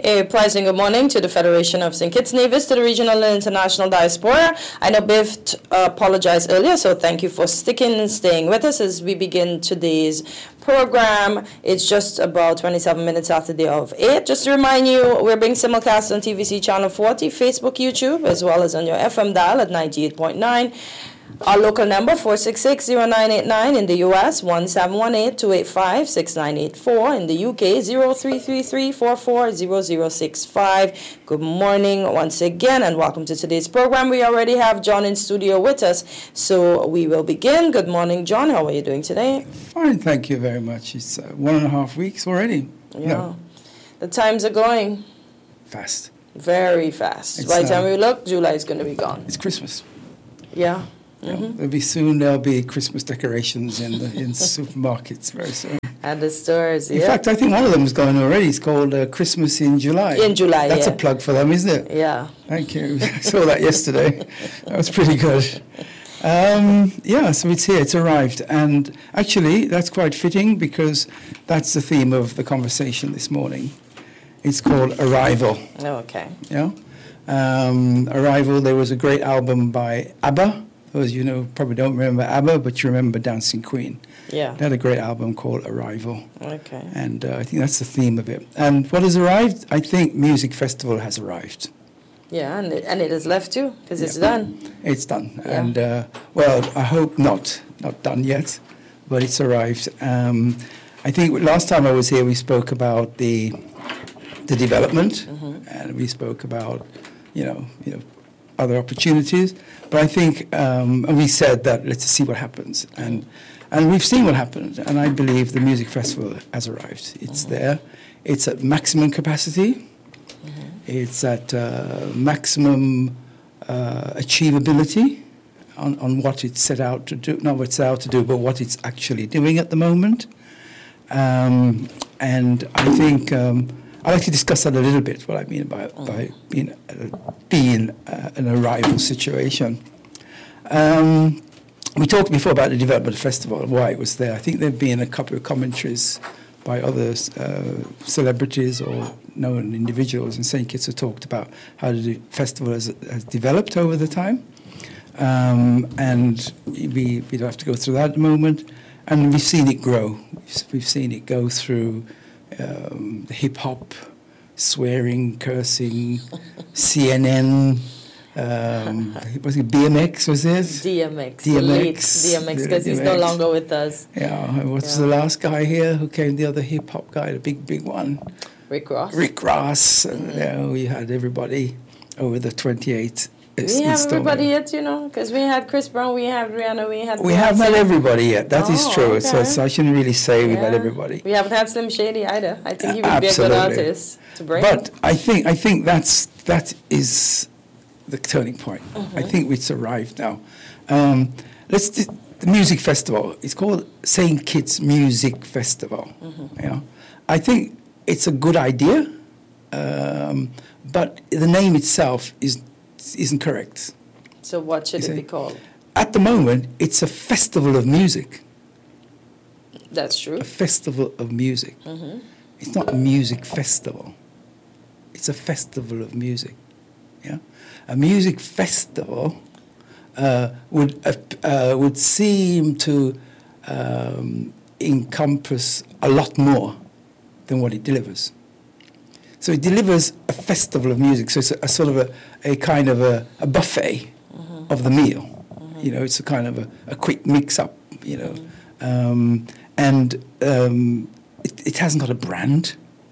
A pleasant good morning to the Federation of St. Kitts Nevis, to the regional and international diaspora. I know Biff apologized earlier, so thank you for sticking and staying with us as we begin today's program. It's just about 27 minutes after the hour of 8. Just to remind you, we're being simulcast on TVC Channel 40, Facebook, YouTube, as well as on your FM dial at 98.9. Our local number, 466-0989 in the U.S., 1718-285-6984. In the U.K., 0333-440065. Good morning once again, and welcome to today's program. We already have John in studio with us, so we will begin. Good morning, John. How are you doing today? Fine, thank you very much. It's 1.5 weeks already. Yeah. No. The times are going Fast. very fast. By the time we look, July is going to be gone. It's Christmas. Yeah. There'll be Christmas decorations in supermarkets very soon. At the stores, In fact, I think one of them is going already. It's called Christmas in July. In July, That's a plug for them, isn't it? Yeah. Thank you. I saw that yesterday. That was pretty good. So it's here. It's arrived. And actually, that's quite fitting because that's the theme of the conversation this morning. It's called Arrival. Oh, okay. Yeah. Arrival, there was a great album by ABBA. Those probably don't remember ABBA, but you remember Dancing Queen. Yeah. They had a great album called Arrival. Okay. And I think that's the theme of it. And what has arrived? I think Music Festival has arrived. Yeah, and it has left too, because it's done. It's done. Yeah. And, I hope not done yet, but it's arrived. I think last time I was here, we spoke about the development, and we spoke about, other opportunities. But I think, and we said that let's see what happens. And we've seen what happened. And I believe the Music Festival has arrived. It's there. It's at maximum capacity. It's at maximum achievability on what it's set out to do. Not what it's set out to do, but what it's actually doing at the moment. And I think I'd like to discuss that a little bit, what I mean by being an arrival situation. We talked before about the Development Festival and why it was there. I think there have been a couple of commentaries by other celebrities or known individuals in St. Kitts who talked about how the festival has developed over the time. And we don't have to go through that at the moment. And we've seen it grow. We've seen it go through the hip-hop, swearing, cursing, CNN, was it BMX, was it? DMX, because he's no longer with us. Yeah, what's the last guy here who came, the other hip-hop guy, the big one? Rick Ross. And we had everybody over the 28th. We have everybody yet, because we had Chris Brown, we had Rihanna, we had... We have not everybody yet, that is true. Okay. So I shouldn't really say we've had everybody. We haven't had Slim Shady either. I think he would be a good artist to bring. But I think that is the turning point. I think it's arrived now. The music festival, it's called St. Kitts Music Festival. I think it's a good idea, but the name itself isn't correct. So what should it be called? At the moment, it's a festival of music. That's true. A festival of music. It's not a music festival. It's a festival of music. Yeah, a music festival would seem to encompass a lot more than what it delivers. So it delivers a festival of music. So it's a sort of a kind of a buffet of the meal. It's a kind of a quick mix-up, and it hasn't got a brand.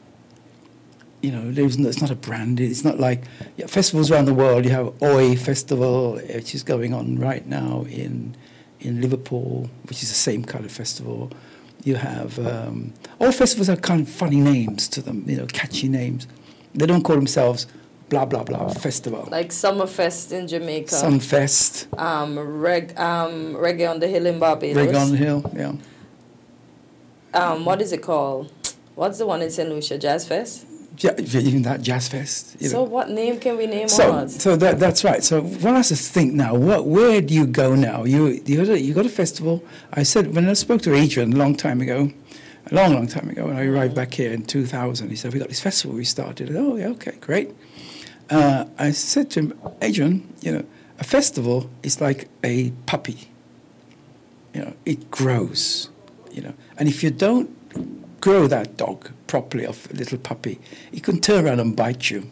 It's not a brand. It's not like festivals around the world. You have OI Festival, which is going on right now in Liverpool, which is the same kind of festival. You have all festivals have kind of funny names to them, catchy names. They don't call themselves blah blah blah festival. Like Summerfest in Jamaica. Sunfest. Reggae on the Hill in Barbados. Reggae on the Hill, yeah. What is it called? What's the one in St. Lucia? Jazz Fest? Even that Jazz Fest. So what name can we name on? So that's right. So one has to think now. Where do you go now? You got a festival. I said when I spoke to Adrian a long time ago, a long, long time ago. When I arrived back here in 2000, he said, we got this festival we started. Oh, yeah, okay, great. I said to him, Adrian, a festival is like a puppy. It grows, And if you don't grow that dog properly, of a little puppy, it can turn around and bite you,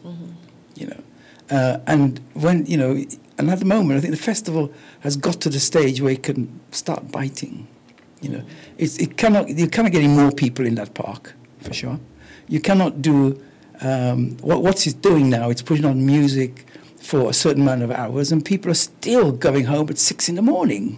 and when, and at the moment, I think the festival has got to the stage where it can start biting. You cannot get any more people in that park, for sure. You cannot do what's it doing now. It's putting on music for a certain amount of hours, and people are still going home at 6 a.m.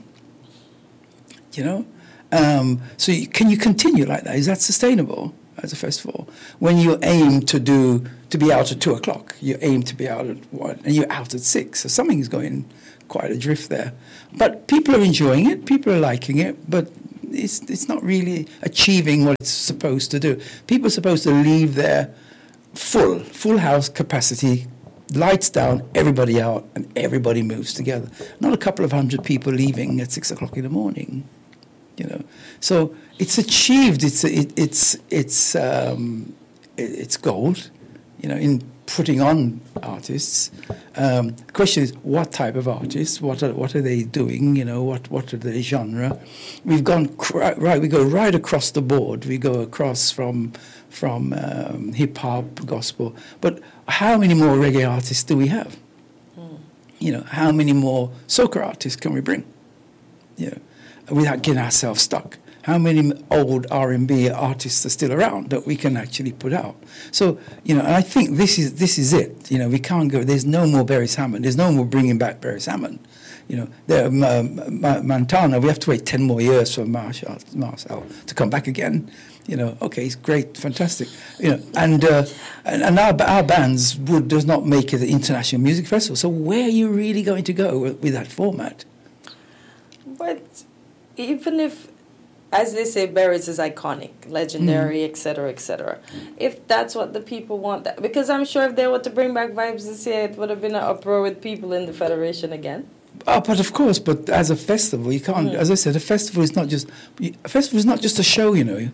So can you continue like that? Is that sustainable as a festival? When you aim to be out at 2:00, you aim to be out at 1, and you're out at 6. So something's going quite adrift there. But people are enjoying it. People are liking it. But it's not really achieving what it's supposed to do. People are supposed to leave there full house capacity, lights down, everybody out, and everybody moves together. Not a couple of hundred people leaving at 6:00 in the morning. So it's achieved its gold, in putting on artists. The question is, what type of artists? What are they doing? What are the genre? We've gone we go right across the board. We go across from hip hop, gospel. But how many more reggae artists do we have? How many more soca artists can we bring? Without getting ourselves stuck. How many old R&B artists are still around that we can actually put out? So, and I think this is it. We can't go. There's no more Barry Salmon. There's no more bringing back Barry Salmon. Montana. We have to wait 10 more years for Marshall to come back again. Okay, he's great, fantastic. And our bands does not make it an international music festival. So where are you really going to go with that format? But even if, as they say, Barry's is iconic, legendary, etc., etc. If that's what the people want, because I'm sure if they were to bring back Vibes this year, it would have been an uproar with people in the Federation again. But of course, but as a festival, you can't. As I said, a festival is not just a show.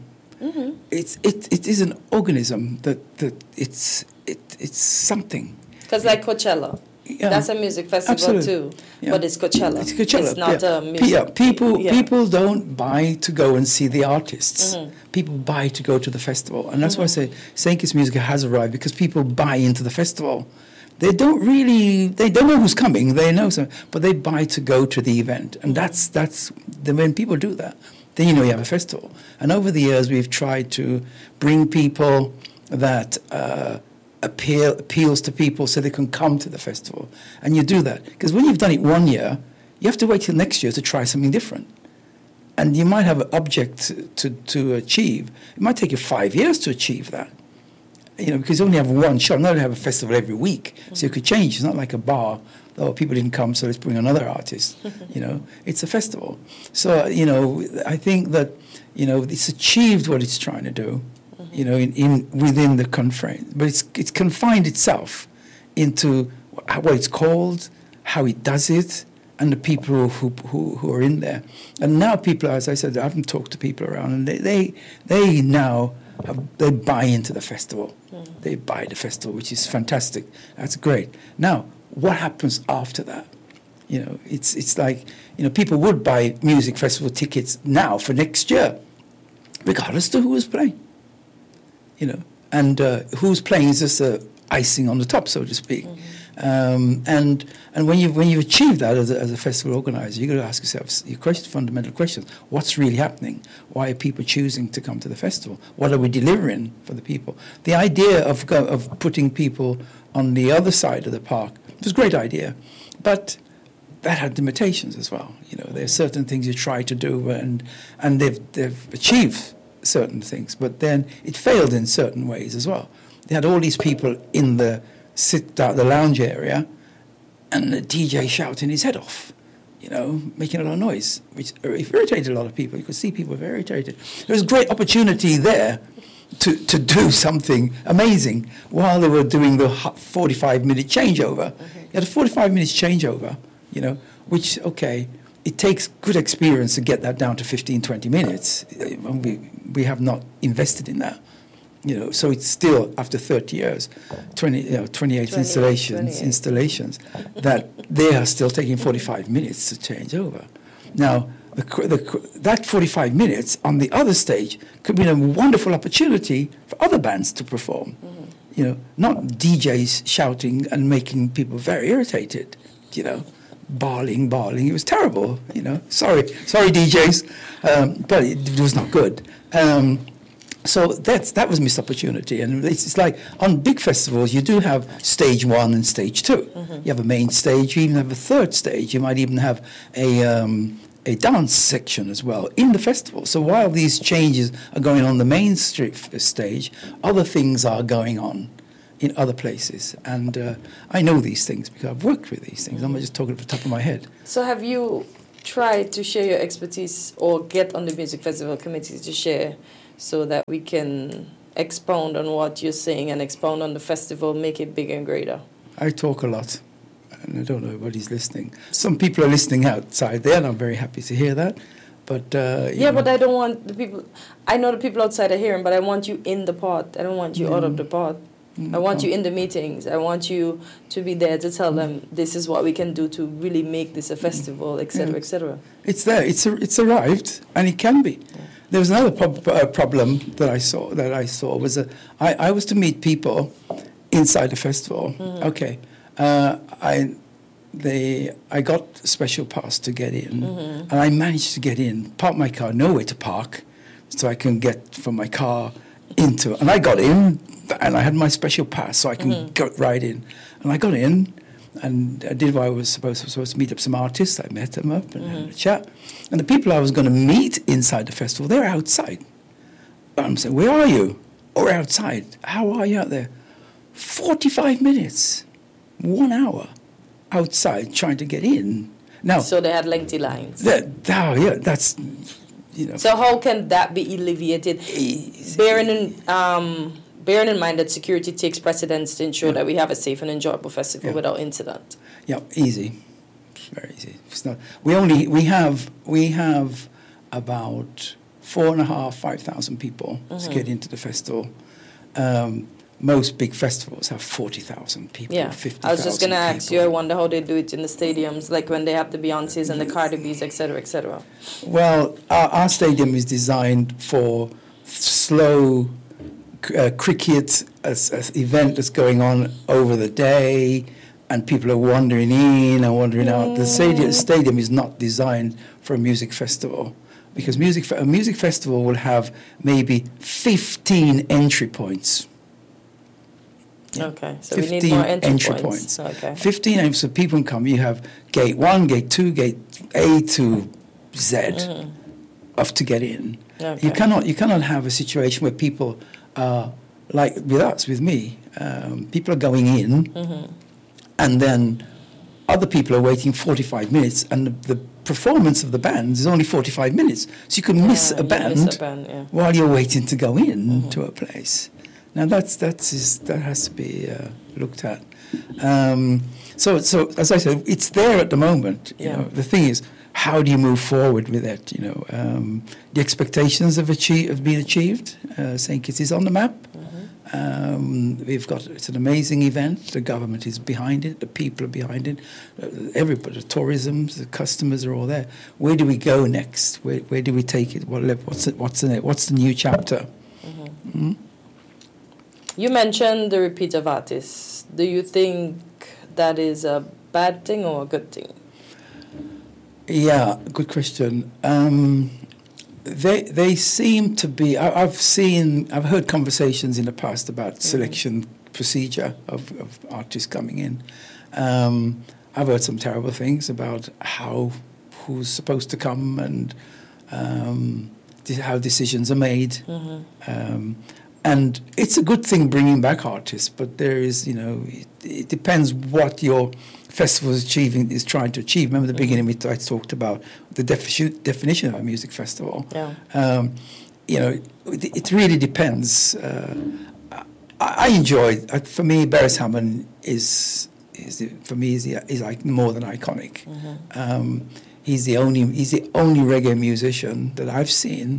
It is an organism that it's something. Because like Coachella. Yeah. That's a music festival Absolutely. Too, but it's Coachella. It's Coachella. It's not a music. People don't buy to go and see the artists. People buy to go to the festival, and that's why I say St. Kitts Musica has arrived, because people buy into the festival. They don't know who's coming. They know some, but they buy to go to the event, and that's when people do that, then you have a festival. And over the years, we've tried to bring people that. Appeals to people so they can come to the festival. And you do that. Because when you've done it 1 year, you have to wait till next year to try something different. And you might have an object to achieve. It might take you 5 years to achieve that. Because you only have one shot. Not to have a festival every week. So you could change. It's not like a bar. Oh, people didn't come, so let's bring another artist. It's a festival. So, I think that, it's achieved what it's trying to do. Within the constraint, but it's confined itself into what it's called, how it does it, and the people who are in there. And now people, as I said, I haven't talked to people around, and they now buy into the festival. They buy the festival, which is fantastic. That's great. Now, what happens after that? It's like people would buy music festival tickets now for next year, regardless of who was playing. And who's playing is just icing on the top, so to speak. And when you achieve that as a festival organizer, you've got to ask yourself fundamental questions. What's really happening? Why are people choosing to come to the festival? What are we delivering for the people? The idea of putting people on the other side of the park was a great idea, but that had limitations as well. There are certain things you try to do, and they've achieved certain things, but then it failed in certain ways as well. They had all these people in the lounge area, and the DJ shouting his head off, making a lot of noise, which irritated a lot of people. You could see people very irritated. There was a great opportunity there to do something amazing while they were doing the 45-minute changeover. You had a 45 minutes changeover, which, okay, it takes good experience to get that down to 15, 20 minutes. we have not invested in that. So it's still, after 30 years, 28 installations, that they are still taking 45 minutes to change over. Now, that 45 minutes on the other stage could be a wonderful opportunity for other bands to perform. Not DJs shouting and making people very irritated, bawling. It was terrible, Sorry, DJs, but it was not good. So that was missed opportunity. And it's like on big festivals, you do have stage 1 and stage 2. You have a main stage, you even have a third stage. You might even have a dance section as well in the festival. So while these changes are going on the main stage, other things are going on in other places. And I know these things because I've worked with these things. I'm not just talking off the top of my head. So have you tried to share your expertise or get on the music festival committee to share so that we can expound on what you're saying and expound on the festival, make it bigger and greater? I talk a lot, and I don't know nobody's listening. Some people are listening outside there, and I'm very happy to hear that. But but I don't want the people. I know the people outside are hearing, but I want you in the pot. I don't want you out of the pot. I want you in the meetings. I want you to be there to tell them this is what we can do to really make this a festival, etc., etc. It's there. It's arrived, and it can be. Yeah. There was another problem that I saw was that I was to meet people inside the festival. Mm-hmm. Okay, I got a special pass to get in, and I managed to get in, park my car, nowhere to park, so I can get from my car into, and I got in, and I had my special pass, so I can go right in, and I got in. And I did what I was supposed to meet up some artists. I met them up and had a chat. And the people I was going to meet inside the festival, they're outside. I'm saying, where are you? Or outside. How are you out there? 45 minutes, 1 hour outside trying to get in. Now, so they had lengthy lines. That's, So how can that be alleviated? Bearing in mind that security takes precedence to ensure that we have a safe and enjoyable festival without incident. Yeah, easy. It's very easy. It's not. We have about 5,000 people to get into the festival. Most big festivals have 40,000 people. Yeah, 50,000 I was just going to ask you. I wonder how they do it in the stadiums, like when they have the Beyoncés and the Cardi B's, etc., etc. Well, our stadium is designed for slow. Cricket as event that's going on over the day, and people are wandering in and wandering out. The stadium is not designed for a music festival, because a music festival will have maybe 15 entry points. Okay, so we need more entry points. Okay. 15, so people can come. You have gate 1, gate 2, gate A to Z to get in. Okay. You cannot have a situation where people. Like with me, people are going in, and then other people are waiting 45 minutes, and the performance of the band is only 45 minutes. So you can miss a band while you're waiting to go in to a place. Now that has to be looked at. So as I said, it's there at the moment. You know, the thing is, how do you move forward with it? The expectations have been achieved. St. Kitts is on the map. It's an amazing event. The government is behind it. The people are behind it. Everybody, the tourism, the customers are all there. Where do we go next? Where do we take it? What's the new chapter? You mentioned the repeat of artists. Do you think that is a bad thing or a good thing? Yeah, good question. They seem to be. I've heard conversations in the past about selection procedure of artists coming in. I've heard some terrible things about who's supposed to come and how decisions are made. And it's a good thing bringing back artists, but there is, it depends what your festival is trying to achieve. Remember the beginning I talked about the definition of a music festival. Yeah. It really depends. I enjoy. For me, Beres Hammond is like more than iconic. He's the only reggae musician that I've seen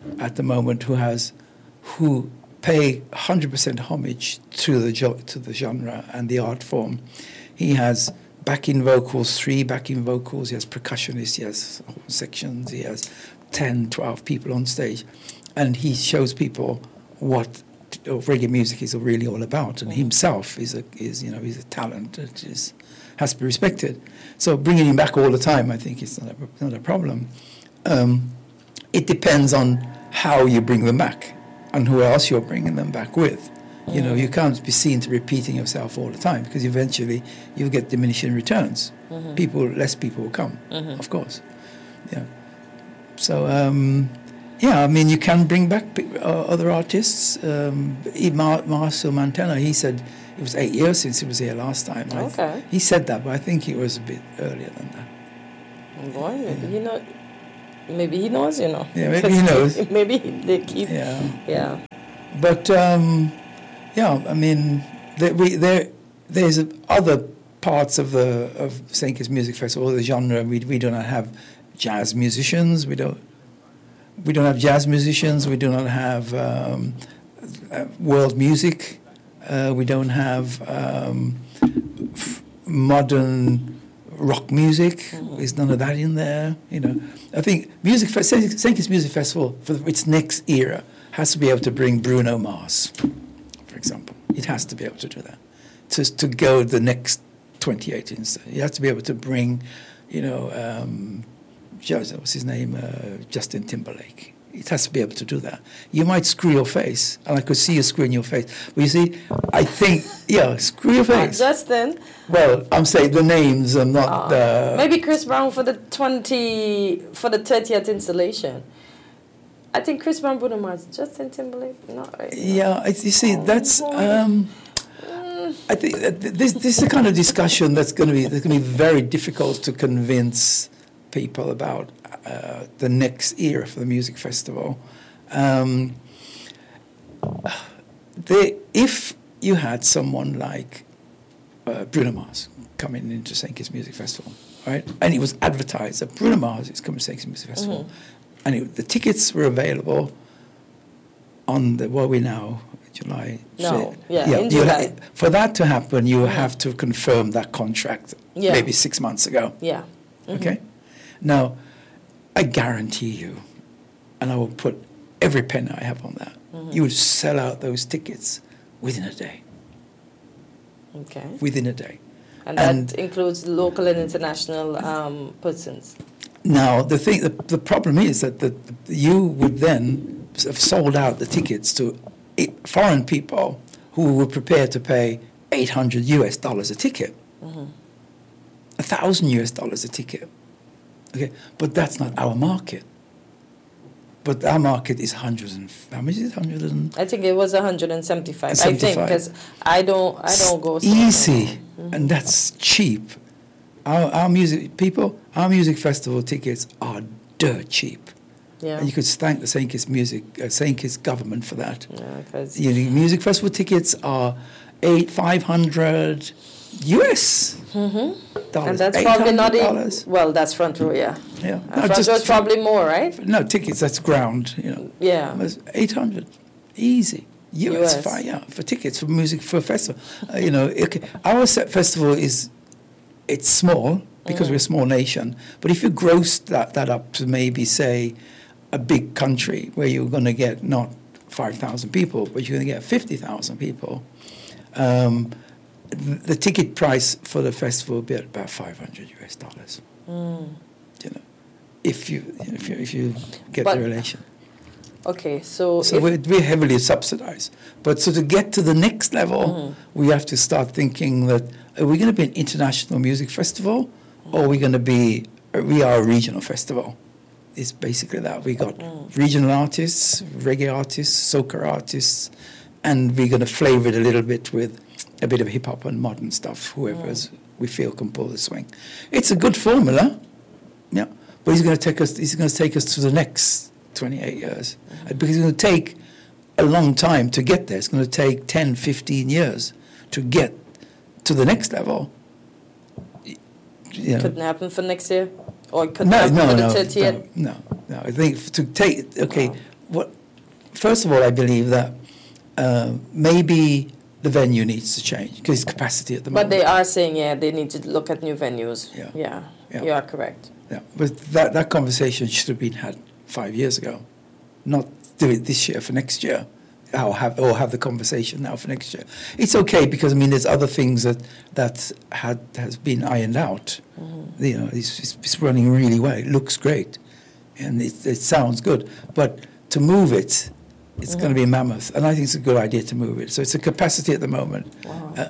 at the moment who pay 100% homage to the genre and the art form. He has backing vocals, 3 backing vocals. He has percussionists. He has sections. He has 10, 12 people on stage, and he shows people what reggae music is really all about. And himself is a talent that has to be respected. So bringing him back all the time, I think, is not a problem. It depends on how you bring them back and who else you're bringing them back with. You know, you can't be seen to repeating yourself all the time, because eventually you'll get diminishing returns. Less people will come, of course. Yeah. So, I mean, you can bring back other artists. Marcel Montana, he said it was 8 years since he was here last time. Okay. He said that, but I think it was a bit earlier than that. Boy, maybe he knows, you know. Yeah, maybe he knows. Maybe they keep. Yeah. But I mean, there's other parts of St. Kitts Music Festival, the genre. We do not have jazz musicians. We don't have jazz musicians. We do not have world music. We don't have modern rock music. There's none of that in there. You know, I think St. Kitts Music Festival for its next era has to be able to bring Bruno Mars, for example. It has to be able to do that. To go the next 2018, you have to be able to bring, what's his name, Justin Timberlake. It has to be able to do that. You might screw your face, and I could see you screwing your face. But you see, I think, screw your face. Justin. Well, I'm saying the names are not. Maybe Chris Brown for the 30th installation. I think Chris Brown, Bruno Mars, Justin Timberlake, not right. Yeah, you see, that's. I think that this is the kind of discussion that's going to be very difficult to convince people about the next era for the music festival. If you had someone like Bruno Mars coming into St. Kitts Music Festival, right, and it was advertised that Bruno Mars is coming to St. Kitts Music Festival, and the tickets were available on July. In July. For that to happen, you have to confirm that contract maybe 6 months ago. Yeah. Okay? Now, I guarantee you, and I will put every penny I have on that, you would sell out those tickets within a day. Okay. Within a day. And that includes local and international persons. Now, the problem is that you would then have sold out the tickets to foreign people who were prepared to pay $800 a ticket, $1,000 a ticket. Okay, but that's not our market. But our market is how much is it? I think it was 175. I think, because I don't go. Easy, and that's cheap. Our music festival tickets are dirt cheap. Yeah. And you could thank the St. Kitts government for that. Yeah, because music festival tickets are $500 US. And that's probably not even. Well, that's front row, yeah. Yeah. Front row is probably more, right? No, tickets, that's ground, Yeah. It's $800, easy. US. For tickets for music for a festival. Our festival it's small because we're a small nation. But if you gross that up to maybe say a big country where you're going to get not 5,000 people, but you're going to get 50,000 people. The ticket price for the festival will be about $500 US. If you get the relation. Okay, so we're heavily subsidized. But so to get to the next level, we have to start thinking that are we going to be an international music festival, or are we going to we are a regional festival? It's basically that. We got regional artists, reggae artists, soca artists, and we're going to flavor it a little bit with a bit of hip hop and modern stuff. Whoever's we feel can pull the swing. It's a good formula, yeah. But he's going to take us to the next 28 years, because it's going to take a long time to get there. It's going to take 10, 15 years to get to the next level. Couldn't happen for next year, or couldn't happen for the 30th. No. I think first of all, I believe that maybe the venue needs to change because it's capacity at the moment. But they are saying, they need to look at new venues. Yeah. You are correct. Yeah, but that conversation should have been had 5 years ago, not do it this year for next year, or have the conversation now for next year. It's okay because there's other things that has been ironed out. Mm-hmm. It's running really well. It looks great, and it sounds good. But to move it, it's going to be mammoth, and I think it's a good idea to move it. So it's a capacity at the moment. Wow.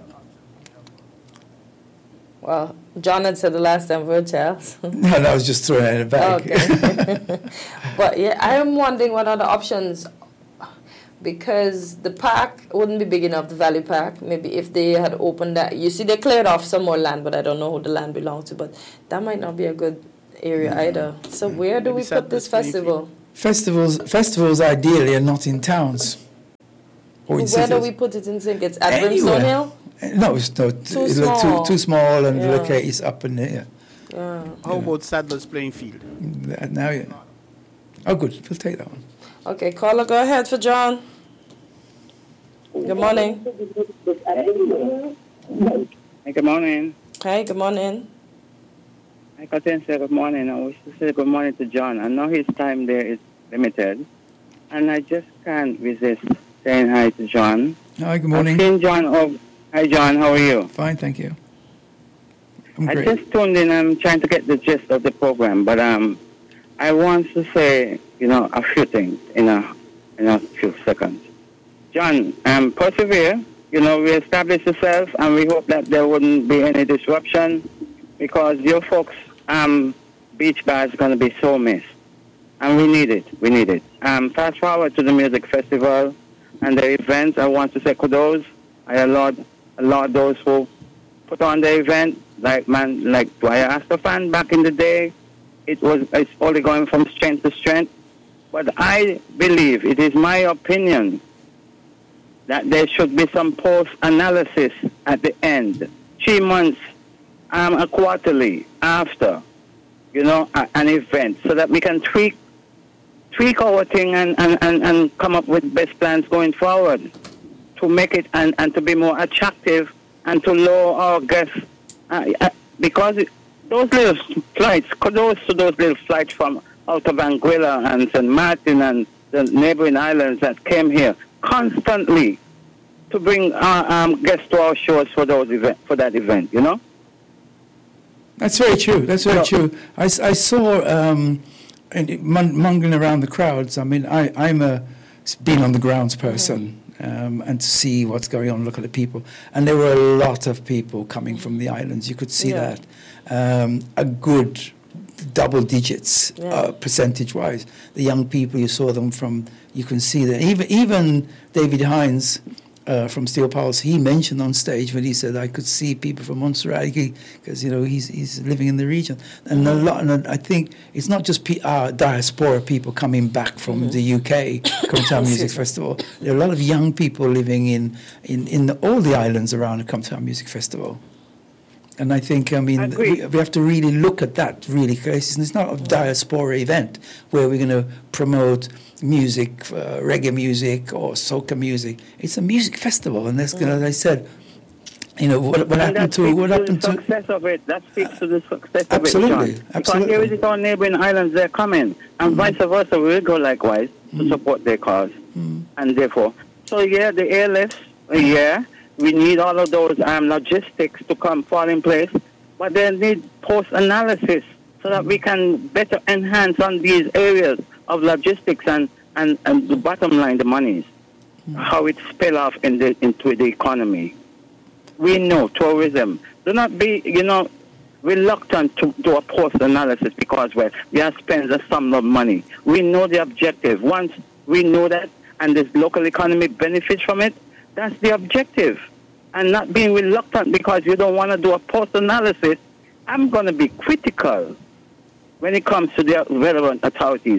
Well, John had said the last time for Charles. No, I was just throwing it in a bag. Okay. But I am wondering what are the options, because the park wouldn't be big enough, the Valley Park. Maybe if they had opened that. You see, they cleared off some more land, but I don't know who the land belongs to. But that might not be a good area either. So where do we put this festival? Festivals ideally are not in towns. Or in where do we put it in St. Kitts? At Brimstone Hill? No, it's too small. Too small, and locate is up in there. Yeah. How about Sadler's playing field? Now, oh, good. We'll take that one. Okay, caller, go ahead for John. Good morning. Hey, good morning. Hi, good morning. I got to say good morning. I wish to say good morning to John. I know his time there is limited, and I just can't resist saying hi to John. Hi, good morning. I've seen John. Hi, John. How are you? Fine, thank you. I'm I great. just tuned in. I'm trying to get the gist of the program, but I want to say, a few things in a few seconds. John, persevere. Reestablish yourself, and we hope that there wouldn't be any disruption, because your folks' beach bar is going to be so missed, and we need it. We need it. Fast forward to the music festival and the events. I want to say kudos. I laud those who put on the event, like Dwyer Astafan back in the day. It's only going from strength to strength. But I believe, it is my opinion, that there should be some post-analysis at the end. 3 months, a quarterly after, an event, so that we can tweak our thing and come up with best plans going forward to make it and to be more attractive and to lower our guests. Because those little flights, kudos to those little flights from out of Anguilla and St. Martin and the neighboring islands that came here constantly to bring guests to our shows for that event, That's very true. That's very true. I saw mongering around the crowds. I'm a been on the grounds person, and to see what's going on, look at the people. And there were a lot of people coming from the islands. You could see that. A good double digits percentage-wise. The young people, you saw them you can see that. Even David Hines from Steel Pulse, he mentioned on stage when he said, I could see people from Montserrat, because, he's living in the region. And and I think it's not just diaspora people coming back from the UK, come to our music festival. There are a lot of young people living in all the islands around the Come to Our Music Festival. And I think, we have to really look at that really closely. It's not a diaspora event where we're going to promote music, reggae music or soca music. It's a music festival, and that's going to, as I said, what happened to the success of it. That speaks to the success of it, John. Absolutely. Because here is it, our neighboring islands, they're coming, and vice versa, we will go likewise to support their cause, and therefore. So the airlifts, we need all of those logistics to fall in place, but they need post-analysis so that we can better enhance on these areas of logistics and the bottom line, the monies, how it spill off into the economy. We know tourism. Do not be, reluctant to do a post-analysis because we have spent a sum of money. We know the objective. Once we know that and this local economy benefits from it, that's the objective. And not being reluctant because you don't want to do a post-analysis. I'm going to be critical when it comes to the relevant authorities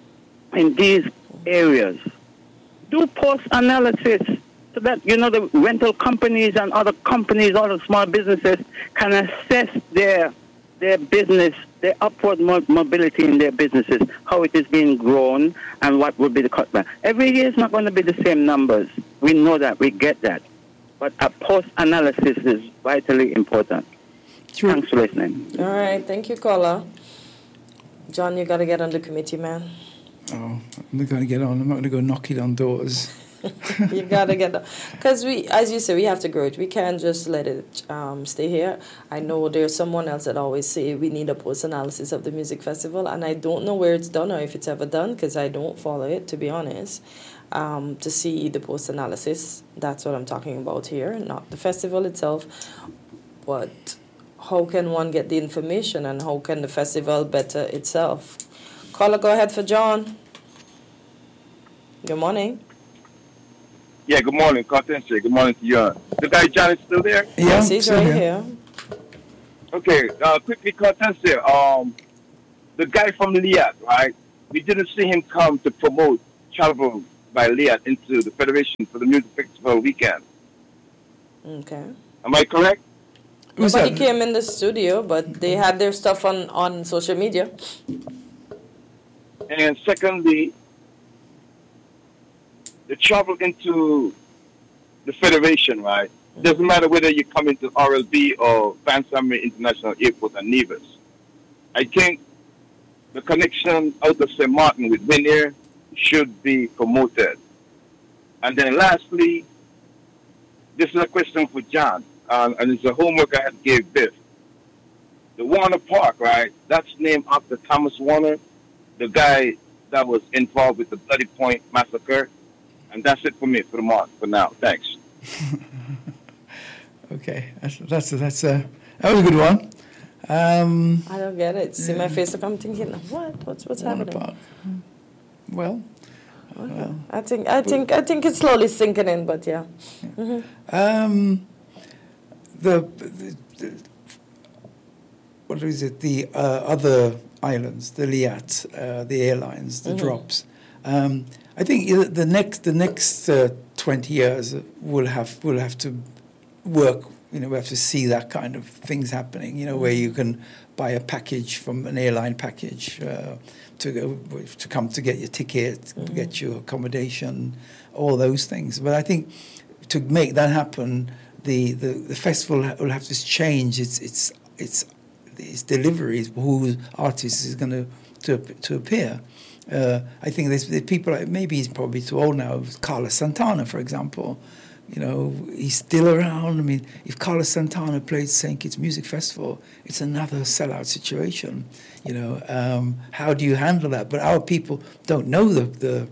in these areas. Do post-analysis so that, the rental companies and other companies, all the small businesses can assess their their business, their upward mobility in their businesses, how it is being grown, and what would be the cutback. Every year is not going to be the same numbers. We know that. We get that. But a post-analysis is vitally important. True. Thanks for listening. All right. Thank you, caller. John, you got to get on the committee, man. Oh, I'm not going to get on. I'm not going to go knocking on doors. You got to get on. Because we, as you say, we have to grow it. We can't just let it stay here. I know there's someone else that always say we need a post-analysis of the music festival, and I don't know where it's done or if it's ever done because I don't follow it, to be honest. To see the post-analysis, that's what I'm talking about here, not the festival itself, but how can one get the information and how can the festival better itself? Caller, go ahead for John. Good morning. Yeah, good morning, Cortense. Good morning to you. The guy John is still there? Yeah, Yes, he's still right here. here. Okay, quickly, Cortense. The guy from Liat, right? We didn't see him come to promote travel by Liat into the Federation for the Music Festival weekend. Okay. Am I correct? Who's Nobody that? came in the studio, but they had their stuff on social media. And secondly, the travel into the Federation, right? Doesn't matter whether you come into RLB or Van Samuel International Airport and Nevis. I think the connection out of St. Martin with Winair should be promoted. And then lastly, this is a question for John, and it's a homework I had gave Biff. The Warner Park, right? That's named after Thomas Warner, the guy that was involved with the Bloody Point massacre. And that's it for me for the month for now. Thanks. Okay, that was a good one. I don't get it. See my face, I'm thinking, what's Warner happening? Park. Well, I think it's slowly sinking in, but yeah. the what is it? The other islands, the Liat, the airlines, the drops. I think the next 20 years we'll have to work. We have to see that kind of things happening. Where you can buy a package from an airline package to come to get your ticket, get your accommodation, all those things. But I think to make that happen, the festival will have to change its deliveries, who artist is going to appear. I think there's people like, maybe he's probably too old now. Carlos Santana, for example, he's still around. I mean, if Carlos Santana plays St. Kitts Music Festival, it's another sellout situation. How do you handle that? But our people don't know the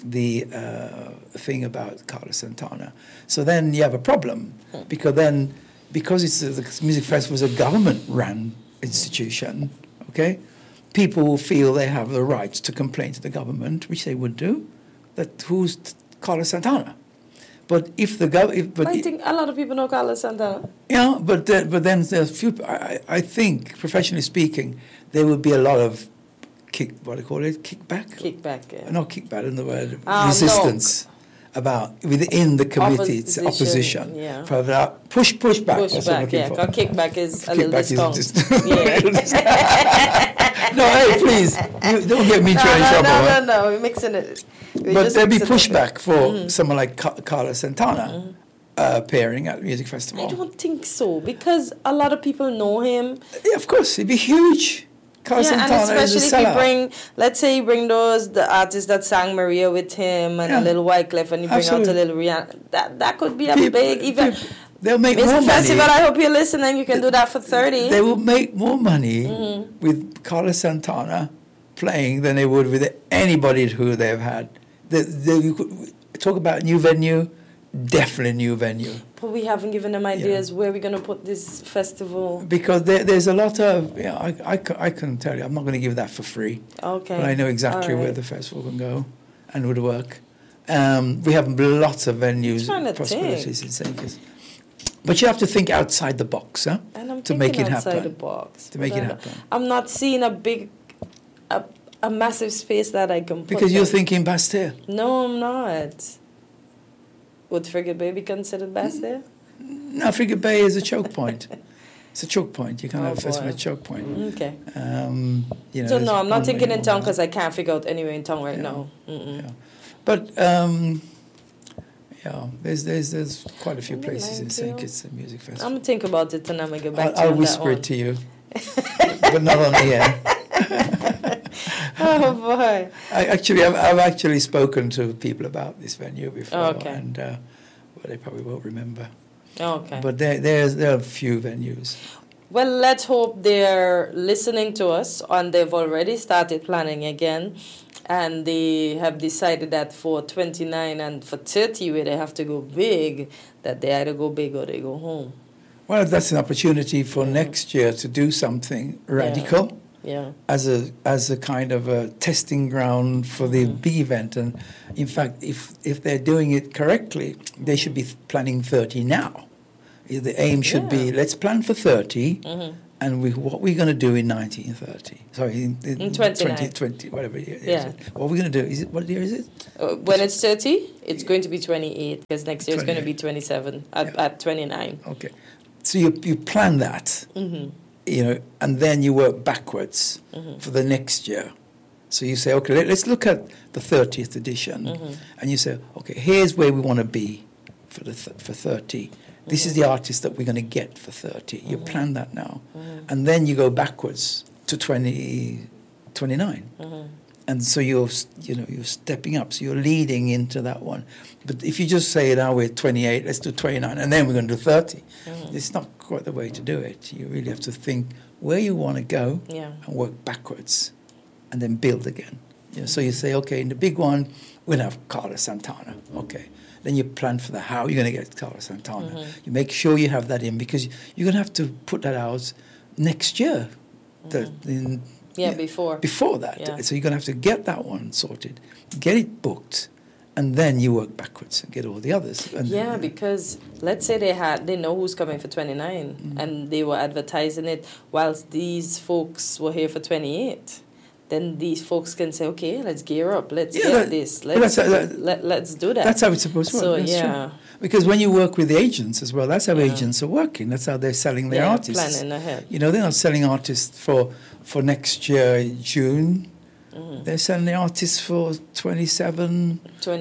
thing about Carlos Santana. So then you have a problem because the music festival is a government-run institution. Okay. People will feel they have the right to complain to the government, which they would do, that who's Carlos Santana. But if the I think a lot of people know Carlos Santana. Yeah, but then there's few. I think, professionally speaking, there would be a lot of kickback. Kickback, yeah. Not kickback in the word, resistance. About within the committee, it's opposition. Yeah. For that pushback. Pushback, yeah. Because kickback is a little discount. Yeah. No, hey, please, don't get me into any trouble. No, we're mixing it. But there'll be pushback for someone like Carlos Santana appearing at the music festival. I don't think so, because a lot of people know him. Yeah, of course, it'd be huge. Carlos Santana and especially is a if sellout. let's say you bring the artists that sang Maria with him and a little Wyclef, and you bring out a little Rihanna. That could be a big event. They'll make more money. Festival, I hope you're listening. You can do that for 30. They will make more money with Carlos Santana playing than they would with anybody who they've had. They could talk about new venue, definitely new venue. But we haven't given them ideas where we're going to put this festival. Because there's a lot of, I can tell you, I'm not going to give that for free. Okay. But I know exactly where the festival can go and would work. We have lots of venues, possibilities in St. Kitts. But you have to think outside the box, huh? And I'm to make it happen. outside the box. To make it happen. I'm not seeing a massive space that I can put. Because you're thinking Bastille. No, I'm not. Would Frigate Bay be considered Bastille? No, Frigate Bay is a choke point. It's a choke point. You can't have a festival at choke point. Okay. You know, So no, I'm not one thinking way in or town another. because I can't figure out anywhere in town right Yeah. now. Yeah. But yeah, there's quite a few places in St. Kitts and Music I'm Festival. gonna think about it and I'm gonna get back to you I'll on whisper that it to you, but not on the air. Oh boy. I've actually spoken to people about this venue before, Okay. and well, they probably won't remember. Okay. But there are a few venues. Well, let's hope they're listening to us and they've already started planning again. And they have decided that for 29 and for 30, where they have to go big, that they either go big or they go home. Well, that's an opportunity for next year to do something radical Yeah. as a kind of a testing ground for the big event. And in fact, if they're doing it correctly, they should be planning 30 now. The aim should be, let's plan for 30, and what we're going to do in 1930. Sorry, in 29. 2020, whatever year. Yeah. What we're going to do, what year is it? When it's 30, it's going to be 28 because next year it's going to be 27 at 29. Okay. So you plan that, you know, and then you work backwards for the next year. So you say, okay, let's look at the 30th edition, and you say, okay, here's where we want to be for 30. This is the artist that we're going to get for 30. You plan that now, and then you go backwards to 29, and so you're stepping up. So you're leading into that one. But if you just say now we're 28, let's do 29, and then we're going to do 30, it's not quite the way to do it. You really have to think where you want to go and work backwards, and then build again. You know, so you say, okay, in the big one, we're going to have Carlos Santana. Okay. Then you plan for how you're going to get Carlos Santana. You make sure you have that in because you're going to have to put that out next year. Before. Before that. Yeah. So you're going to have to get that one sorted, get it booked, and then you work backwards and get all the others. And, Because let's say they know who's coming for 29 and they were advertising it whilst these folks were here for 28. Then these folks can say, okay, let's gear up, let's get this, let's do that. That's how it's supposed to work. So, That's true. Because when you work with the agents as well, that's how agents are working. That's how they're selling their artists. Planning ahead. You know, they're not selling artists for next year, June. They're selling the artists for 27,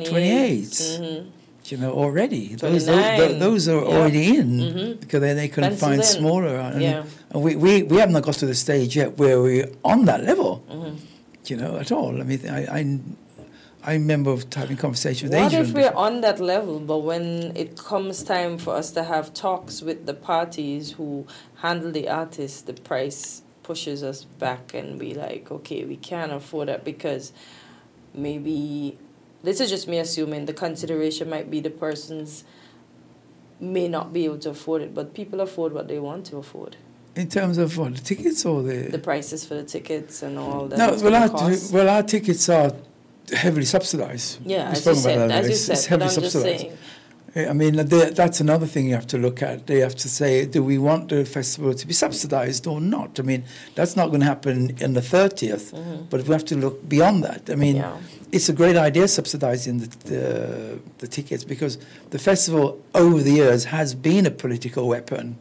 28. You know, already. Those are already in because then they can find smaller. And we haven't got to the stage yet where we're on that level, you know, at all. I mean, I remember having conversations with What Adrian. if we're on that level, but when it comes time for us to have talks with the parties who handle the artists, the price pushes us back and we like, okay, we can't afford that because maybe... This is just me assuming the consideration might be the persons may not be able to afford it, but people afford what they want to afford. In terms of what, the tickets or the prices for the tickets and all that. No, our tickets are heavily subsidised. Yeah, We as spoke you about said, that. It's heavily but I'm just subsidised. saying. I mean, that's another thing you have to look at. They have to say, do we want the festival to be subsidised or not? I mean, that's not going to happen in the 30th, but we have to look beyond that. I mean, it's a great idea subsidising the tickets because the festival over the years has been a political weapon.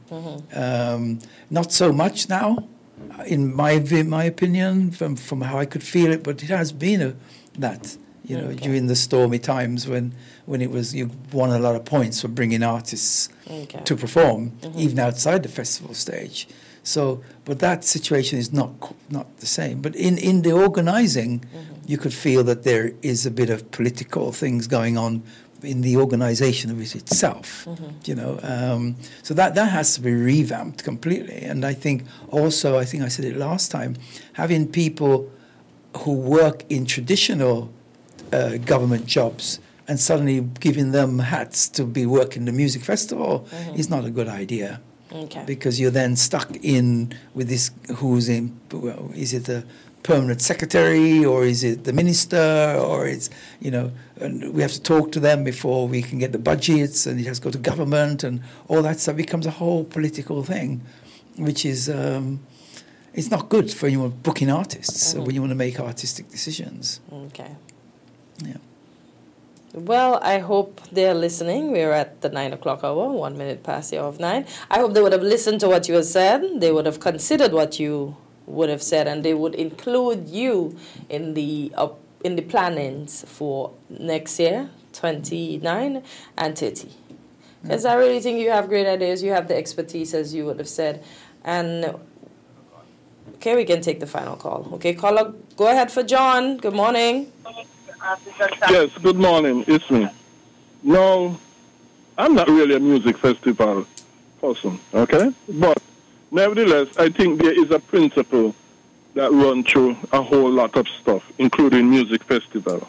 Not so much now, in my opinion, from how I could feel it, but it has been that. You know, during the stormy times when it was you won a lot of points for bringing artists to perform, even outside the festival stage. So, but that situation is not the same. But in the organising, you could feel that there is a bit of political things going on in the organisation of it itself. You know, so that has to be revamped completely. And I think I said it last time, having people who work in traditional government jobs and suddenly giving them hats to be working the music festival is not a good idea. Because you're then stuck in with this who's in, well, is it the permanent secretary or is it the minister or it's, you know, and we have to talk to them before we can get the budgets and it has to go to government and all that stuff becomes a whole political thing, which is, it's not good for when you're booking artists, when you want to make artistic decisions. Okay. Yeah. Well, I hope they're listening. We're at the 9 o'clock hour, 1 minute past the hour of 9. I hope they would have listened to what you have said. They would have considered what you would have said, and they would include you in the plannings for next year, 29 and 30. Because I really think you have great ideas. You have the expertise, as you would have said. And, okay, we can take the final call. Okay, caller, go ahead for John. Good morning. Yes, good morning. It's me. No, I'm not really a music festival person, okay? But nevertheless, I think there is a principle that runs through a whole lot of stuff, including music festival.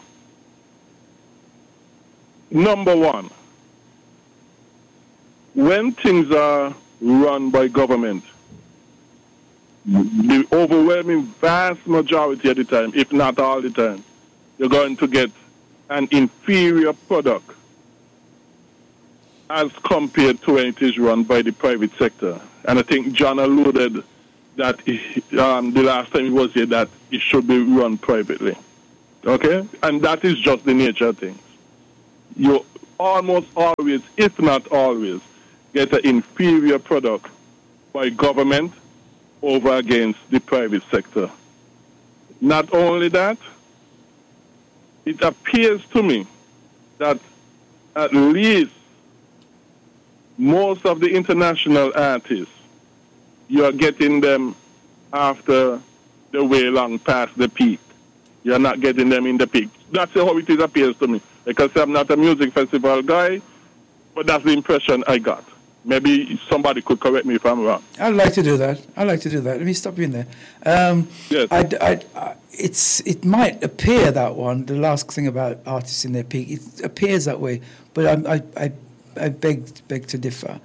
Number one, when things are run by government, the overwhelming vast majority of the time, if not all the time, you're going to get an inferior product as compared to when it is run by the private sector. And I think John alluded that the last time he was here that it should be run privately. Okay? And that is just the nature of things. You almost always, if not always, get an inferior product by government over against the private sector. Not only that, it appears to me that at least most of the international artists, you are getting them after the way long past the peak. You're not getting them in the peak. That's how it appears to me. Because I'm not a music festival guy, but that's the impression I got. Maybe somebody could correct me if I'm wrong. I'd like to do that. Let me stop you in there. Yes. It might appear that one, the last thing about artists in their peak, it appears that way, but I beg to differ.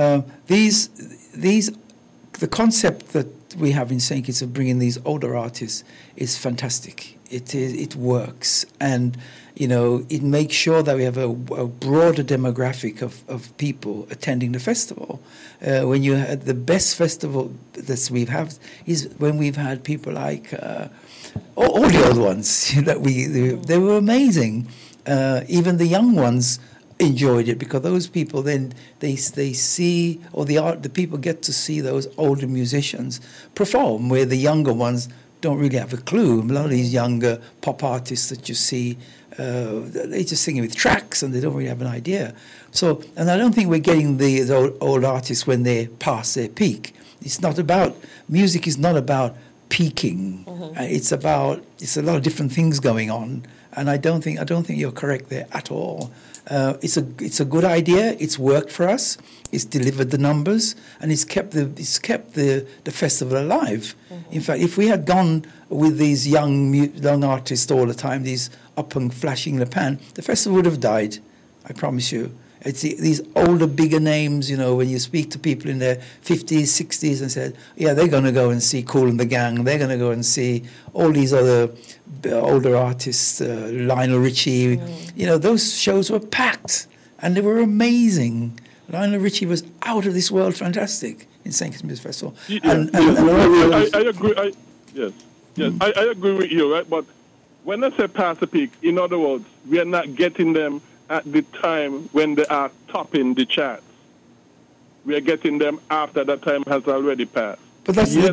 The concept that we have in St. Kitts of bringing these older artists is fantastic. It works, and it makes sure that we have a broader demographic of people attending the festival. When you had the best festival that we've had is when we've had people like all the old ones that they were amazing. Even the young ones enjoyed it because those people then they see, or the people get to see those older musicians perform, where the younger ones don't really have a clue. A lot of these younger pop artists that you see, they just sing with tracks and they don't really have an idea. So, and I don't think we're getting these old artists when they're past their peak. It's not about, music is not about peaking. It's a lot of different things going on, and I don't think you're correct there at all. It's a good idea. It's worked for us. It's delivered the numbers, and it's kept the festival alive. In fact, if we had gone with these young artists all the time, these up and flashing the pan, the festival would have died. I promise you. It's these older, bigger names, when you speak to people in their 50s, 60s and said, yeah, they're going to go and see Kool and the Gang. They're going to go and see all these other older artists, Lionel Richie. Those shows were packed and they were amazing. Lionel Richie was out of this world fantastic in St. Kitts Music Festival. I agree. I agree with you, right? But when I say past the peak, in other words, we are not getting them at the time when they are topping the charts. We are getting them after that time has already passed. But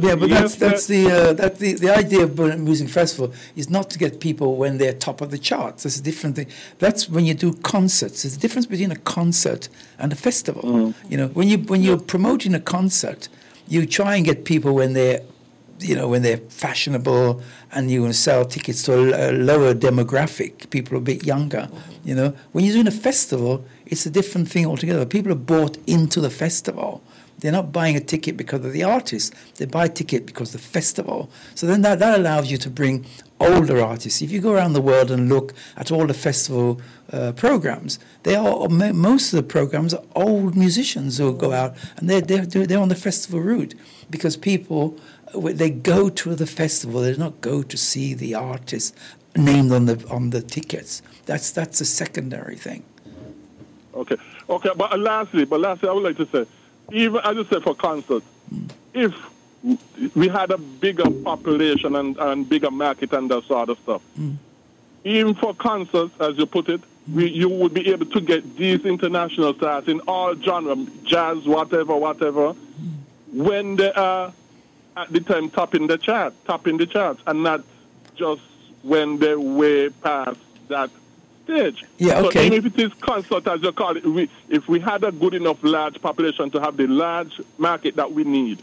the idea of a music festival is not to get people when they're top of the charts. That's a different thing. That's when you do concerts. There's a difference between a concert and a festival. When you're promoting a concert, you try and get people when they're fashionable, and you can sell tickets to a lower demographic, people a bit younger. When you're doing a festival, it's a different thing altogether. People are bought into the festival. They're not buying a ticket because of the artist. They buy a ticket because of the festival. So then that allows you to bring older artists. If you go around the world and look at all the festival programs, most of the programs are old musicians who go out, and they're on the festival route because people, they go to the festival. They don't go to see the artist named on the tickets. That's a secondary thing. Okay. But lastly, I would like to say, even as you said for concerts, if we had a bigger population and bigger market and that sort of stuff, even for concerts, as you put it, you would be able to get these international stars in all genres, jazz, whatever, when they are at the time topping the charts, and not just when they're way past that stage. Yeah, okay. So even if it is concert, as you call it, if we had a good enough large population to have the large market that we need,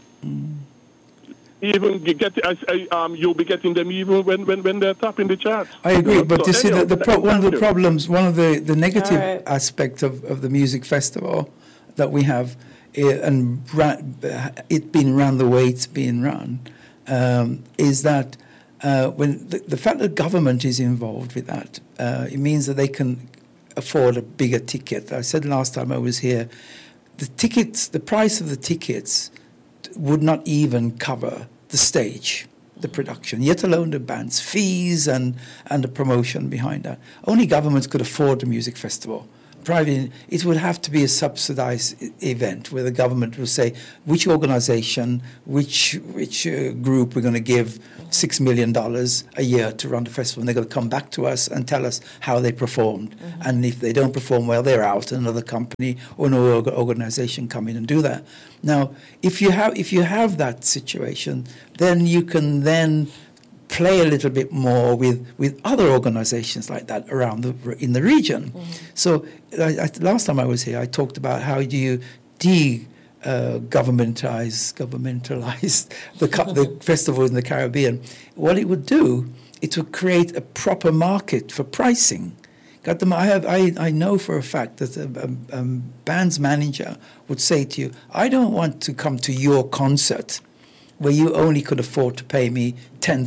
even you'll be getting them even when they're topping the charts. I agree, but So you see, anyhow, one of the problems, one of the negative All right. aspects of the music festival that we have, and it being run the way it's being run, is that when the fact that government is involved with that, it means that they can afford a bigger ticket. I said last time I was here, the price of the tickets would not even cover the stage, the production, yet alone the band's fees and the promotion behind that. Only governments could afford the music festival. Private, it would have to be a subsidized event where the government will say which organization, which group we're going to give $6 million a year to run the festival, and they're going to come back to us and tell us how they performed. And if they don't perform well, they're out, and another company or another organization come in and do that. Now, if you have that situation, then you can then play a little bit more with other organizations like that around in the region. So last time I was here, I talked about how do you governmentalize the festival in the Caribbean. What it would do, it would create a proper market for pricing. I know for a fact that a band's manager would say to you, I don't want to come to your concert where you only could afford to pay me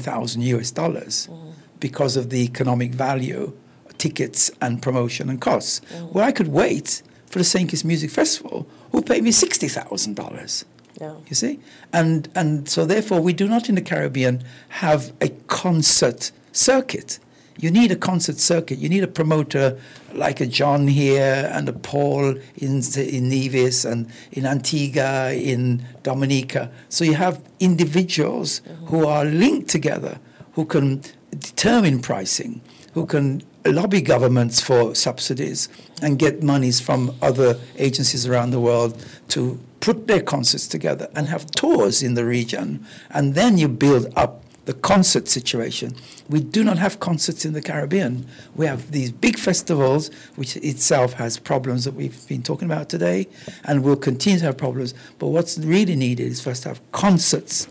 $10,000 because of the economic value, tickets and promotion and costs. Well, I could wait for the St. Kitts Music Festival, who pay me $60,000. Yeah. You see? And so therefore we do not in the Caribbean have a concert circuit. You need a concert circuit. You need a promoter like a John here and a Paul in Nevis and in Antigua, in Dominica. So you have individuals who are linked together, who can determine pricing, who can lobby governments for subsidies and get monies from other agencies around the world to put their concerts together and have tours in the region. And then you build up the concert situation. We do not have concerts in the Caribbean. We have these big festivals, which itself has problems that we've been talking about today, and will continue to have problems. But what's really needed is for us to have concerts,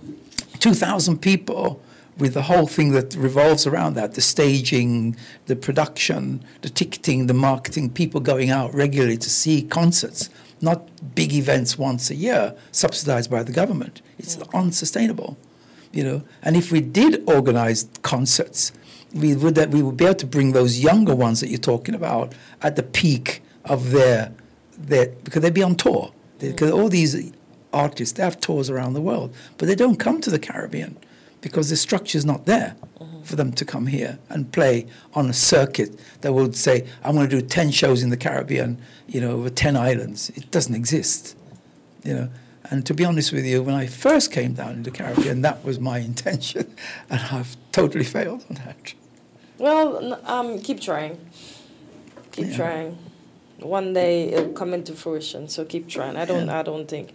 2,000 people, with the whole thing that revolves around that, the staging, the production, the ticketing, the marketing, people going out regularly to see concerts, not big events once a year subsidized by the government. It's unsustainable. And if we did organize concerts, we would be able to bring those younger ones that you're talking about at the peak of their because they'd be on tour. Because all these artists, they have tours around the world, but they don't come to the Caribbean because the structure's not there for them to come here and play on a circuit that would say, I'm going to do 10 shows in the Caribbean, over 10 islands. It doesn't exist, And to be honest with you, when I first came down in the Caribbean, that was my intention, and I've totally failed on that. Well, keep trying. Keep trying. One day it'll come into fruition. So keep trying. I don't think,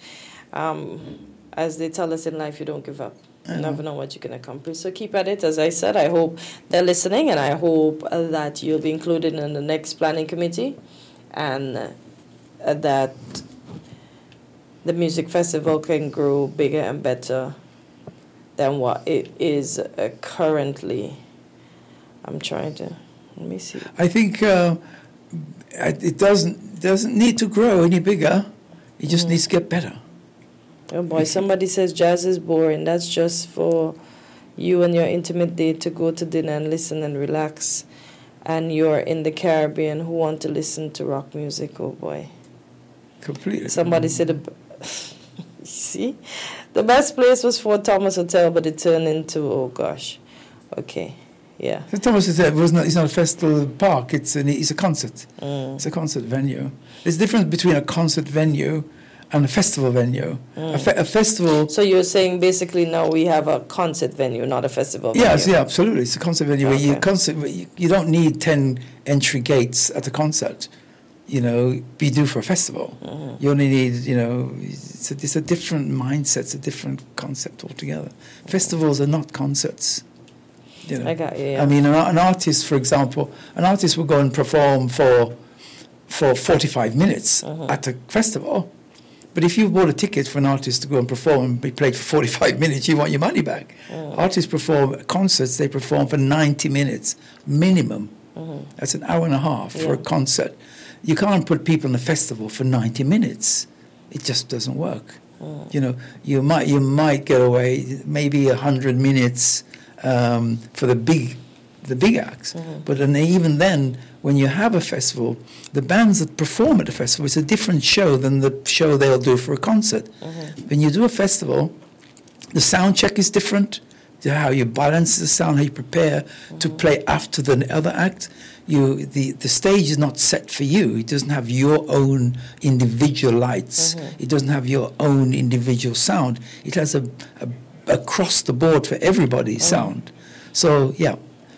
as they tell us in life, you don't give up. You never know what you can accomplish. So keep at it. As I said, I hope they're listening, and I hope that you'll be included in the next planning committee, and that the music festival can grow bigger and better than what it is currently. I'm trying to, let me see. I think it doesn't need to grow any bigger. It just needs to get better. Oh boy, somebody says jazz is boring. That's just for you and your intimate date to go to dinner and listen and relax. And you're in the Caribbean who want to listen to rock music. Oh boy. Completely. Somebody said, see, the best place was Fort Thomas Hotel, but it turned into, oh gosh, okay, yeah. Fort Thomas Hotel it's not a festival park. It's a concert. It's a concert venue. There's a difference between a concert venue and a festival venue. A festival. So you're saying basically now we have a concert venue, not a festival venue? Yes, yeah, absolutely. It's a concert venue where Okay. you don't need 10 entry gates at a concert. You know, you do for a festival. You only need, you know, it's a different mindset, it's a different concept altogether. Festivals are not concerts. You know? I got you, yeah. I mean, an artist, for example, an artist will go and perform for 45 minutes at a festival. But if you bought a ticket for an artist to go and perform and be played for 45 minutes, you want your money back. Artists perform concerts, they perform for 90 minutes minimum. That's an hour and a half for a concert. You can't put people in a festival for 90 minutes. It just doesn't work. You know, you might get away maybe 100 minutes for the big acts. But then even then, when you have a festival, the bands that perform at a festival, it's a different show than the show they'll do for a concert. When you do a festival, the sound check is different, how you balance the sound, how you prepare to play after the other act. The stage is not set for you. It doesn't have your own individual lights. It doesn't have your own individual sound. It has a across the board for everybody sound. So yeah,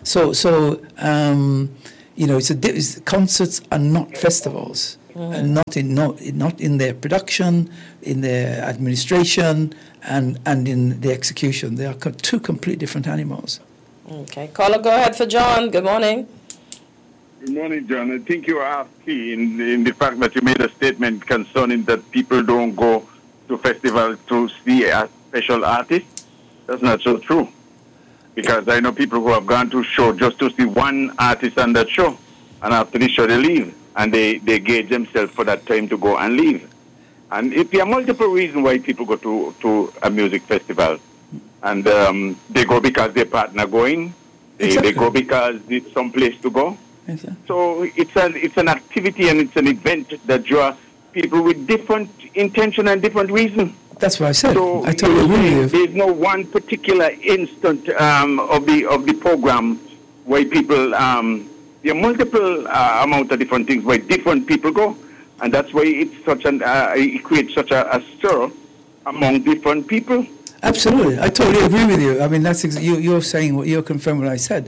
you know, concerts are not festivals, and not in their production, in their administration, and in the execution. They are two completely different animals. Okay, caller, go ahead for John. Good morning. Good morning, John. I think you are key in the fact that you made a statement concerning that people don't go to festivals to see a special artist. That's not so true. Because I know people who have gone to a show just to see one artist on that show, and after the show they leave, and they gauge themselves for that time to go and leave. And there are multiple reasons why people go to a music festival. And they go because their partner going, they go because it's some place to go. Exactly. So it's an activity and it's an event that draws people with different intention and different reasons. That's what I said. So I totally agree with you. There's no one particular instant of the program where people there are multiple amount of different things where different people go, and that's why it's such it creates such a stir among different people. Absolutely, I totally agree with you. I mean, that's you're saying what you're confirming what I said.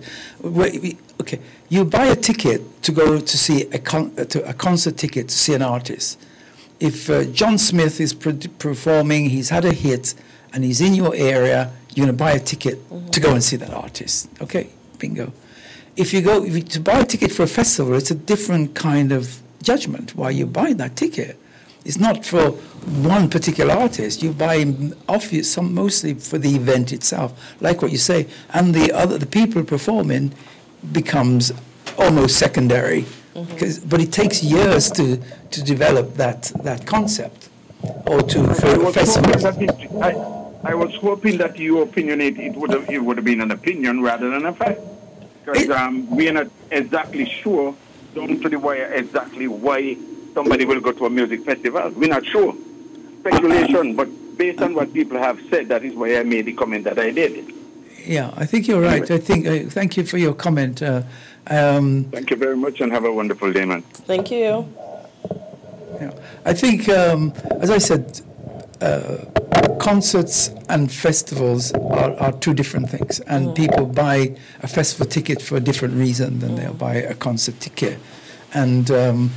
Okay, you buy a ticket to go to see a concert ticket to see an artist. If John Smith is performing, he's had a hit, and he's in your area, you're going to buy a ticket to go and see that artist. Okay, bingo. If you to buy a ticket for a festival, it's a different kind of judgment why you buy that ticket. It's not for one particular artist. You buy mostly for the event itself, like what you say, and the people performing becomes almost secondary. But it takes years to develop that concept, or for a festival. I was hoping that your opinion it would have been an opinion rather than a fact, because we are not exactly sure down to the wire exactly why somebody will go to a music festival. We're not sure. Speculation, but based on what people have said, that is why I made the comment that I did. Yeah, I think you're right. I think. Thank you for your comment. Thank you very much, and have a wonderful day, man. Thank you. Yeah. I think, as I said, concerts and festivals are two different things, and people buy a festival ticket for a different reason than they'll buy a concert ticket, and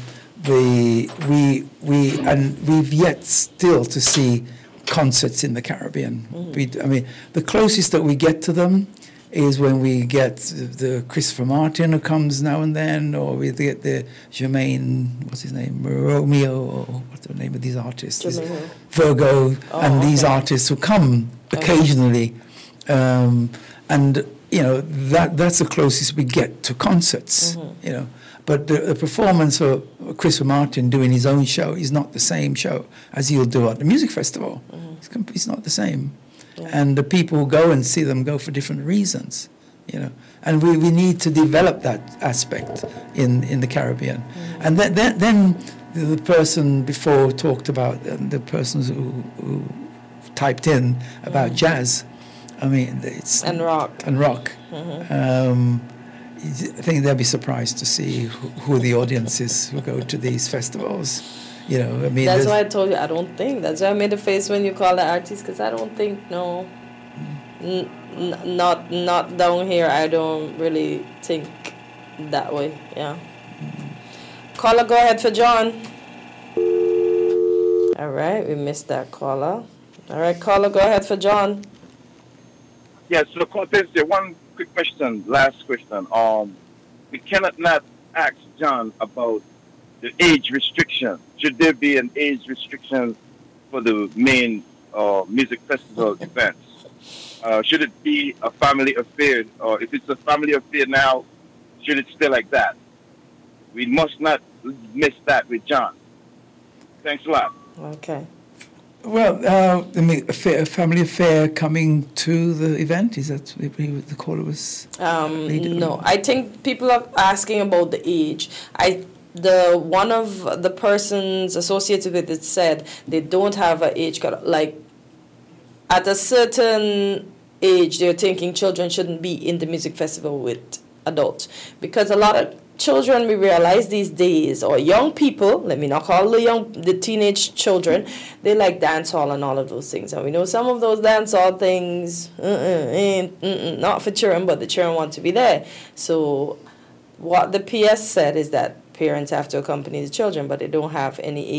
we've yet still to see concerts in the Caribbean. I mean, the closest that we get to them is when we get the Christopher Martin who comes now and then, or we get the Jermaine, what's his name, Romeo, or what's the name of these artists? Virgo, and these artists who come occasionally. And, you know, that's the closest we get to concerts, you know. But the performance of Christopher Martin doing his own show is not the same show as he'll do at the music festival. It's not the same. Yeah. And the people who go and see them go for different reasons, you know. And we need to develop that aspect in the Caribbean. And then the person before talked about the persons who typed in about jazz. I mean, it's and rock. I think they'll be surprised to see who the audience is who go to these festivals. You know, I mean, That's why I told you I don't think. That's why I made a face when you call the artist, because I don't think, no. Not down here. I don't really think that way. Yeah. Caller, go ahead for John. All right, we missed that caller. All right, caller, go ahead for John. Yes, so Cortez, one quick question, last question. We cannot not ask John about the age restriction. Should there be an age restriction for the main music festival events? Should it be a family affair? Or if it's a family affair now, should it stay like that? We must not miss that with John. Thanks a lot. Okay. Well, I mean, a family affair coming to the event, is that the caller was? No, I think people are asking about the age. One of the persons associated with it said they don't have an age cut. Like at a certain age, they're thinking children shouldn't be in the music festival with adults, because a lot of children, we realize these days, or young people, let me not call the teenage children, they like dancehall and all of those things. And we know some of those dancehall things, not for children, but the children want to be there. So what the PS said is that parents have to accompany the children, but they don't have any